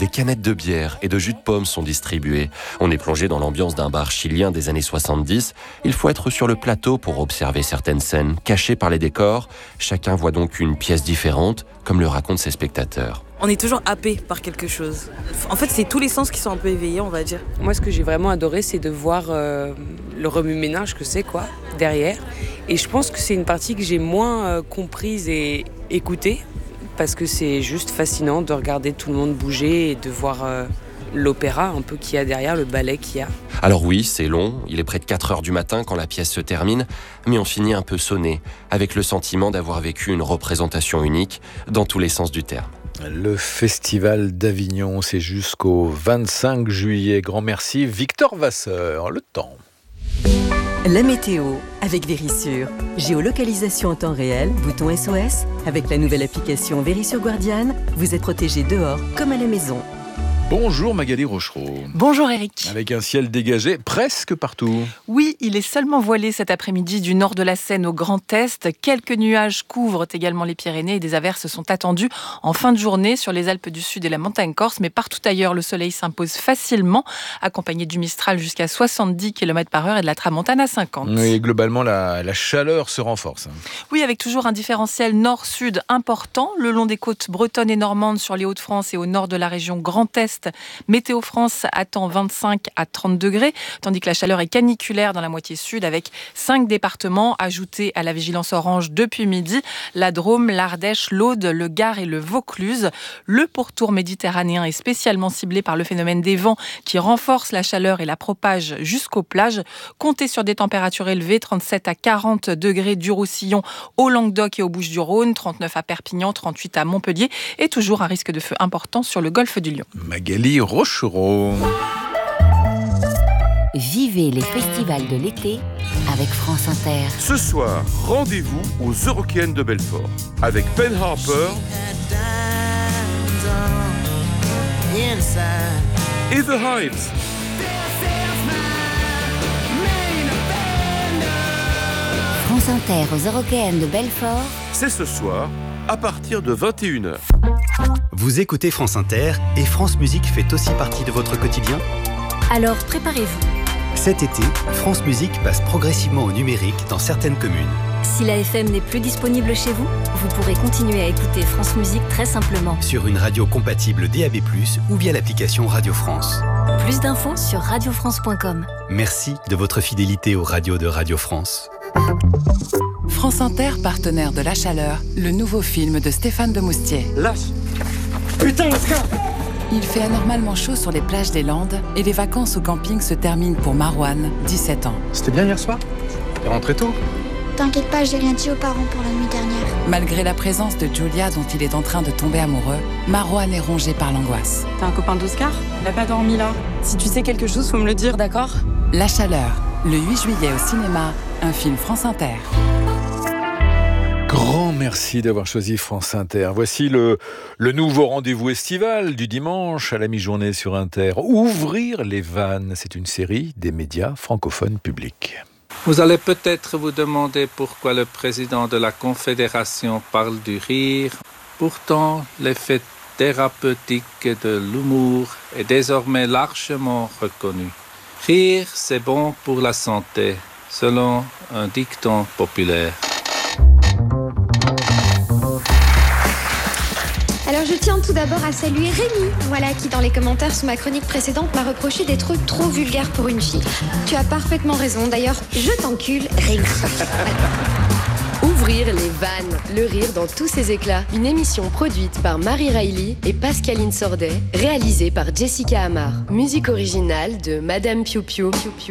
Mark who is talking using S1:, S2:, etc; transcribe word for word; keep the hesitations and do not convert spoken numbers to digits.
S1: des canettes de bière et de jus de pomme sont distribuées. On est plongé dans l'ambiance d'un bar chilien des années soixante-dix. Il faut être sur le plateau pour observer certaines scènes, cachées par les décors. Chacun voit donc une pièce différente, comme le racontent ses spectateurs.
S2: On est toujours happé par quelque chose. En fait, c'est tous les sens qui sont un peu éveillés, on va dire.
S3: Moi, ce que j'ai vraiment adoré, c'est de voir euh, le remue-ménage que c'est, quoi, derrière. Et je pense que c'est une partie que j'ai moins euh, comprise et écoutée, parce que c'est juste fascinant de regarder tout le monde bouger et de voir euh, l'opéra un peu qu'il y a derrière, le ballet qu'il y a.
S1: Alors oui, c'est long, il est près de quatre heures du matin quand la pièce se termine, mais on finit un peu sonné, avec le sentiment d'avoir vécu une représentation unique dans tous les sens du terme.
S4: Le Festival d'Avignon, c'est jusqu'au vingt-cinq juillet. Grand merci, Victor Vasseur. Le temps.
S5: La météo avec Vérissure. Géolocalisation en temps réel, bouton S O S. Avec la nouvelle application Vérissure Guardian, vous êtes protégé dehors comme à la maison.
S4: Bonjour Magali Rochereau.
S6: Bonjour Eric.
S4: Avec un ciel dégagé presque partout.
S6: Oui, il est seulement voilé cet après-midi du nord de la Seine au Grand Est. Quelques nuages couvrent également les Pyrénées et des averses sont attendues en fin de journée sur les Alpes du Sud et la montagne corse. Mais partout ailleurs, le soleil s'impose facilement, accompagné du Mistral jusqu'à soixante-dix kilomètres par heure et de la Tramontane à cinquante.
S4: Oui, globalement, la, la chaleur se renforce.
S6: Oui, avec toujours un différentiel nord-sud important le long des côtes bretonnes et normandes sur les Hauts-de-France et au nord de la région Grand Est. Météo France attend vingt-cinq à trente degrés, tandis que la chaleur est caniculaire dans la moitié sud avec cinq départements ajoutés à la vigilance orange depuis midi. La Drôme, l'Ardèche, l'Aude, le Gard et le Vaucluse. Le pourtour méditerranéen est spécialement ciblé par le phénomène des vents qui renforce la chaleur et la propage jusqu'aux plages. Comptez sur des températures élevées, trente-sept à quarante degrés du Roussillon au Languedoc et aux Bouches-du-Rhône, trente-neuf à Perpignan, trente-huit à Montpellier et toujours un risque de feu important sur le golfe du Lion.
S4: Magali Rochereau.
S7: Vivez les festivals de l'été avec France Inter.
S8: Ce soir, rendez-vous aux Eurokéennes de Belfort avec Ben Harper et The Hives.
S7: France Inter aux Eurokéennes de Belfort.
S8: C'est ce soir à partir de vingt et une heures.
S9: Vous écoutez France Inter et France Musique fait aussi partie de votre quotidien ?
S7: Alors préparez-vous.
S9: Cet été, France Musique passe progressivement au numérique dans certaines communes.
S7: Si la F M n'est plus disponible chez vous, vous pourrez continuer à écouter France Musique très simplement.
S9: Sur une radio compatible D A B plus, ou via l'application Radio France.
S7: Plus d'infos sur radio france point com.
S9: Merci de votre fidélité aux radios de Radio France.
S10: France Inter, partenaire de La Chaleur, le nouveau film de Stéphane Demoustier.
S11: Lâche. Putain, Oscar.
S10: Il fait anormalement chaud sur les plages des Landes et les vacances au camping se terminent pour Marouane, dix-sept ans.
S11: C'était bien hier soir ? T'es rentré tôt ?
S12: T'inquiète pas, j'ai rien dit aux parents pour la nuit dernière.
S10: Malgré la présence de Julia dont il est en train de tomber amoureux, Marouane est rongé par l'angoisse.
S13: T'es un copain d'Oscar ? Il a pas dormi là. Si tu sais quelque chose, faut me le dire, d'accord ?
S10: La Chaleur, le huit juillet au cinéma, un film France Inter.
S4: Grand merci d'avoir choisi France Inter. Voici le, le nouveau rendez-vous estival du dimanche à la mi-journée sur Inter. Ouvrir les vannes, c'est une série des médias francophones publics.
S14: Vous allez peut-être vous demander pourquoi le président de la Confédération parle du rire. Pourtant, l'effet thérapeutique de l'humour est désormais largement reconnu. Rire, c'est bon pour la santé, selon un dicton populaire.
S15: Alors je tiens tout d'abord à saluer Rémi, voilà, qui dans les commentaires sous ma chronique précédente m'a reproché d'être trop vulgaire pour une fille. Tu as parfaitement raison, d'ailleurs, je t'encule, Rémi.
S16: Ouvrir les vannes, le rire dans tous ses éclats. Une émission produite par Marie Riley et Pascaline Sordet, réalisée par Jessica Amar. Musique originale de Madame Piu Piu.